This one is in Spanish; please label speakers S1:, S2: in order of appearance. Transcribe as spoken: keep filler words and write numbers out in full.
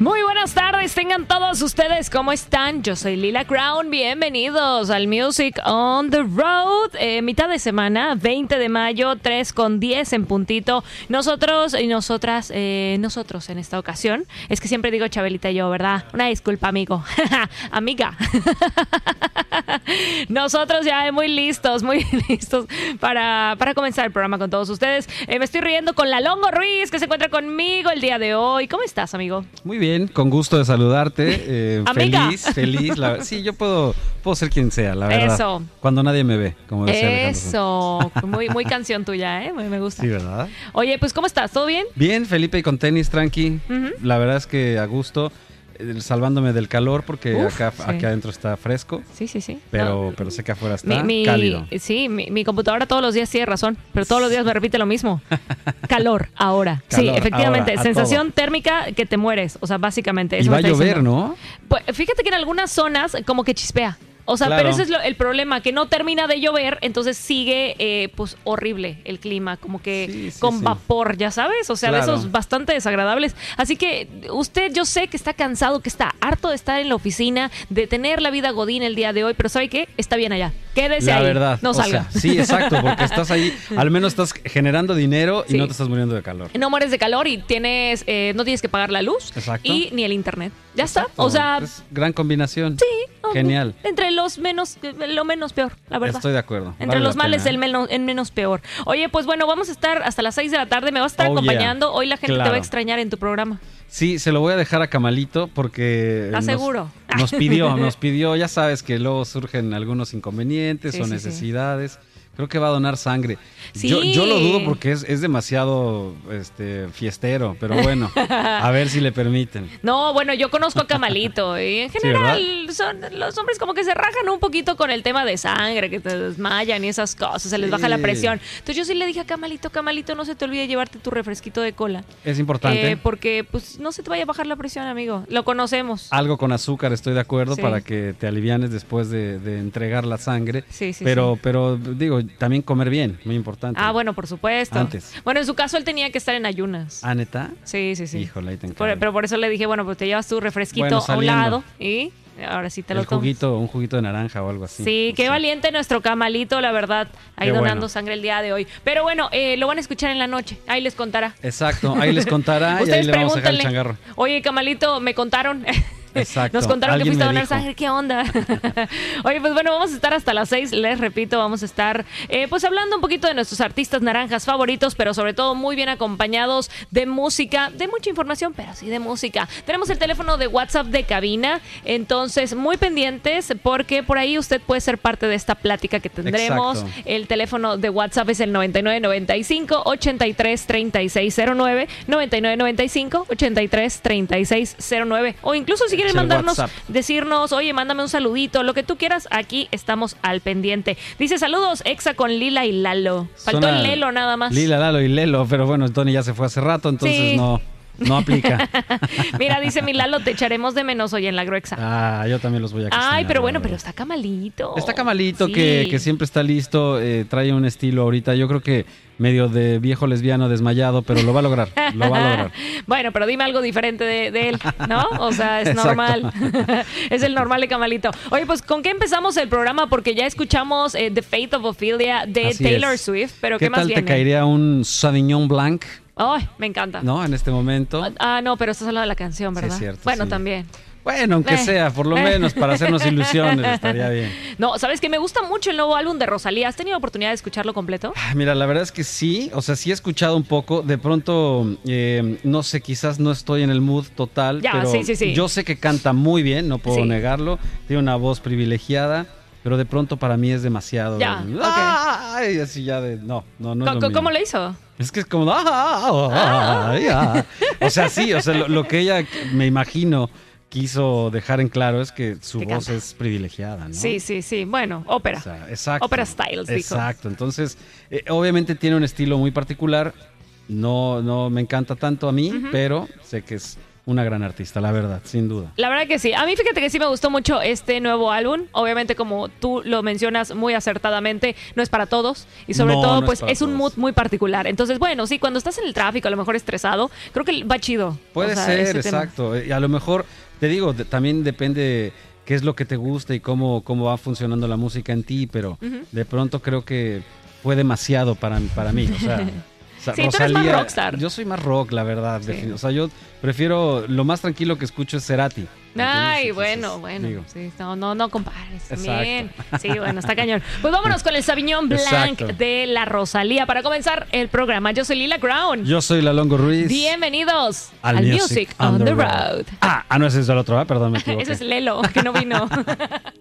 S1: Muy buenas tardes, tengan todos ustedes, ¿cómo están? Yo soy Lila Crown, bienvenidos al Music on the Road, eh, mitad de semana, veinte de mayo, tres con diez en puntito. Nosotros y nosotras, eh, nosotros en esta ocasión, es que siempre digo Chabelita y yo, ¿verdad? Una disculpa, amigo, amiga. Nosotros ya muy listos, muy listos para, para comenzar el programa con todos ustedes. Eh, me estoy riendo con la Longo Ruiz, que se encuentra conmigo el día de hoy. ¿Cómo estás, amigo?
S2: Muy bien. Con gusto de saludarte, eh,
S1: Amiga.
S2: feliz, feliz. La, sí, yo puedo, puedo ser quien sea, la verdad.
S1: Eso.
S2: Cuando nadie me ve, como decía
S1: Eso, muy, muy canción tuya, ¿eh? Me, me gusta.
S2: Sí, ¿verdad?
S1: Oye, pues, ¿cómo estás? ¿Todo bien?
S2: Bien, Felipe, y con tenis, tranqui.
S1: Uh-huh.
S2: La verdad es que a gusto, eh, salvándome del calor, porque
S1: Uf,
S2: acá,
S1: sí.
S2: acá adentro está fresco.
S1: Sí, sí, sí.
S2: Pero,
S1: No.
S2: pero sé que afuera está
S1: Mi, mi,
S2: cálido.
S1: sí, mi, mi computadora todos los días tiene razón, pero todos los días me repite lo mismo. Calor, ahora.
S2: Calor,
S1: sí, efectivamente.
S2: ahora, a
S1: Sensación
S2: todo.
S1: térmica que te mueres. O sea, básicamente.
S2: Y
S1: Eso
S2: va
S1: me
S2: a
S1: está
S2: llover,
S1: diciendo.
S2: ¿no?
S1: Pues fíjate que en algunas zonas como que chispea. O sea,
S2: Claro.
S1: pero ese es lo, el problema, que no termina de llover, entonces sigue eh, pues horrible el clima, como que
S2: Sí, sí,
S1: con
S2: sí.
S1: vapor, ya sabes, o sea,
S2: Claro.
S1: de esos bastante desagradables. Así que usted, yo sé que está cansado, que está harto de estar en la oficina, de tener la vida godín el día de hoy, pero ¿sabe qué? Está bien allá. Quédese
S2: La
S1: ahí,
S2: verdad.
S1: no
S2: o
S1: salga.
S2: sea, sí, exacto, porque estás ahí, al menos estás generando dinero y
S1: Sí.
S2: no te estás muriendo de calor.
S1: No mueres de calor y tienes, eh, no tienes que pagar la luz.
S2: Exacto.
S1: Y ni el internet. Ya
S2: Exacto.
S1: está. O sea,
S2: Es gran combinación.
S1: sí. oh,
S2: Genial.
S1: Entre los menos, lo menos peor, la verdad.
S2: Estoy de acuerdo.
S1: Entre
S2: Vale
S1: los
S2: la
S1: males,
S2: pena,
S1: el
S2: ¿eh?
S1: menos, el menos peor. Oye, pues bueno, vamos a estar hasta las seis de la tarde. Me vas a estar
S2: Oh,
S1: acompañando.
S2: yeah.
S1: Hoy la gente te va
S2: Claro.
S1: a extrañar en tu programa.
S2: Sí, se lo voy a dejar a Camalito porque
S1: ¿Estás
S2: nos,
S1: seguro?
S2: nos pidió, nos pidió, ya sabes que luego surgen algunos inconvenientes
S1: Sí,
S2: o
S1: sí, sí.
S2: necesidades. Creo que va a donar sangre.
S1: Sí.
S2: Yo, yo lo dudo porque es, es demasiado este, fiestero, pero bueno, a ver si le permiten.
S1: No, bueno, yo conozco a Camalito y en
S2: Sí,
S1: general son los hombres como que se rajan un poquito con el tema de sangre, que te desmayan y esas cosas, se les
S2: Sí.
S1: baja la presión. Entonces yo sí le dije a Camalito, Camalito, no se te olvide llevarte tu refresquito de cola.
S2: Es importante.
S1: Eh, porque pues no se te vaya a bajar la presión, amigo. Lo conocemos.
S2: Algo con azúcar, estoy de acuerdo,
S1: Sí.
S2: para que te alivianes después de, de entregar la sangre.
S1: Sí, sí,
S2: pero,
S1: sí.
S2: pero digo, también comer bien, muy importante.
S1: Ah, bueno, por supuesto.
S2: Antes.
S1: Bueno, en su caso él tenía que estar en ayunas.
S2: ¿Ah, neta?
S1: Sí, sí, sí.
S2: Híjole, ahí te
S1: Por-
S2: encargo.
S1: pero por eso le dije, bueno, pues te llevas tu refresquito
S2: Bueno,
S1: a un
S2: saliendo.
S1: lado y ahora sí te lo
S2: El
S1: tomas.
S2: juguito, un juguito de naranja o algo así.
S1: Sí, qué
S2: Sí.
S1: valiente nuestro Camalito, la verdad, ahí
S2: Qué
S1: donando
S2: bueno.
S1: sangre el día de hoy. Pero bueno, eh, lo van a escuchar en la noche, ahí les contará.
S2: Exacto, ahí les contará y ahí
S1: Ustedes
S2: le vamos a dejar el
S1: pregúntenle,
S2: changarro.
S1: oye, Camalito, me contaron.
S2: Exacto.
S1: Nos contaron que
S2: Alguien
S1: fuiste a
S2: me
S1: donar
S2: dijo.
S1: sangre, ¿qué onda? Oye, pues bueno, vamos a estar hasta las seis, les repito, vamos a estar eh, pues hablando un poquito de nuestros artistas naranjas favoritos, pero sobre todo muy bien acompañados de música, de mucha información, pero sí de música. Tenemos el teléfono de WhatsApp de cabina, entonces muy pendientes porque por ahí usted puede ser parte de esta plática que tendremos.
S2: Exacto.
S1: El teléfono de WhatsApp es el noventa y nueve noventa y cinco, ochenta y tres, treinta y seis cero nueve, noventa y nueve noventa y cinco, ochenta y tres, treinta y seis cero nueve, o incluso si quieren
S2: Es el
S1: mandarnos,
S2: WhatsApp.
S1: decirnos, oye, mándame un saludito, lo que tú quieras, aquí estamos al pendiente. Dice, saludos, Exa con Lila y Lalo. Faltó
S2: Suena
S1: el Lelo nada más.
S2: Lila, Lalo y Lelo, pero bueno, Tony ya se fue hace rato, entonces
S1: Sí.
S2: no, no aplica.
S1: Mira, dice mi Lalo, te echaremos de menos hoy en la gruexa.
S2: Ah, yo también los voy a extrañar.
S1: Ay, pero
S2: la
S1: bueno,
S2: verdad.
S1: pero está Camalito.
S2: Está Camalito,
S1: Sí.
S2: que, que siempre está listo, eh, trae un estilo ahorita, yo creo que medio de viejo lesbiano desmayado, pero lo va a lograr, lo va a lograr.
S1: Bueno, pero dime algo diferente de, de él, ¿no? O sea, es
S2: Exacto.
S1: normal. Es el normal de Camalito. Oye, pues, ¿con qué empezamos el programa? Porque ya escuchamos eh, The Fate of Ophelia de
S2: Así
S1: Taylor
S2: es.
S1: Swift, pero ¿qué,
S2: ¿Qué
S1: más
S2: tal te
S1: viene?
S2: caería un Sauvignon Blanc,
S1: Ay, me encanta.
S2: no, en este momento?
S1: Ah, no, pero estás hablando de la canción,
S2: Sí,
S1: ¿verdad?
S2: es cierto,
S1: bueno,
S2: sí.
S1: también.
S2: Bueno, aunque
S1: Eh.
S2: sea, por lo menos, para hacernos ilusiones, estaría bien.
S1: No, ¿sabes qué? Me gusta mucho el nuevo álbum de Rosalía. ¿Has tenido oportunidad de escucharlo completo?
S2: Ah, Mira, la verdad es que sí, o sea, sí he escuchado un poco, de pronto, eh, no sé, quizás no estoy en el mood total,
S1: Ya,
S2: pero
S1: sí, sí, sí.
S2: yo sé que canta muy bien, no puedo
S1: Sí.
S2: negarlo, tiene una voz privilegiada, pero de pronto para mí es demasiado.
S1: Ya,
S2: de-
S1: ok.
S2: ¡Ay! Así ya de, no, no, no es
S1: Co-
S2: lo
S1: co-
S2: mío.
S1: ¿Cómo lo hizo?
S2: Es que es como, ¡ah! ay, ah. O sea, sí, o sea, lo, lo que ella, me imagino, quiso dejar en claro es que su
S1: Que
S2: voz
S1: canta.
S2: es privilegiada, ¿no?
S1: Sí, sí, sí. Bueno, ópera.
S2: O sea, exacto.
S1: Opera Styles, dijo.
S2: Exacto. Entonces, eh, obviamente tiene un estilo muy particular. No, no me encanta tanto a mí,
S1: Ujú.
S2: pero sé que es una gran artista, la verdad, sin duda.
S1: La verdad que sí. A mí fíjate que sí me gustó mucho este nuevo álbum. Obviamente, como tú lo mencionas muy acertadamente, no es para todos. Y sobre
S2: No,
S1: todo,
S2: no
S1: pues
S2: es
S1: es,
S2: para
S1: un
S2: todos.
S1: mood muy particular. Entonces, bueno, sí, cuando estás en el tráfico, a lo mejor estresado, creo que va chido.
S2: Puede
S1: O sea,
S2: ser,
S1: ese tema.
S2: exacto. Y a lo mejor, te digo, de- también depende qué es lo que te gusta y cómo, cómo va funcionando la música en ti, pero
S1: Ujú.
S2: de pronto creo que fue demasiado para, para mí. O sea, o sea,
S1: Sí, tú eres más rockstar.
S2: Yo soy más rock, la verdad.
S1: Sí.
S2: defini- O sea, yo prefiero, lo más tranquilo que escucho es Cerati.
S1: Ay,
S2: ¿entiendes?
S1: bueno,
S2: Entonces,
S1: bueno.
S2: digo,
S1: Sí, no, no, no compares.
S2: Exacto.
S1: Bien. Sí, bueno, está cañón. Pues vámonos con el Sauvignon Blanc
S2: Exacto.
S1: de la Rosalía para comenzar el programa. Yo soy Lila Crown.
S2: Yo soy la Longo Ruiz.
S1: Bienvenidos al, Music, on the Road.
S2: Ah, ah, no, ese es el otro, ¿eh? Perdón, me equivoqué.
S1: Ese es Lelo, que no vino.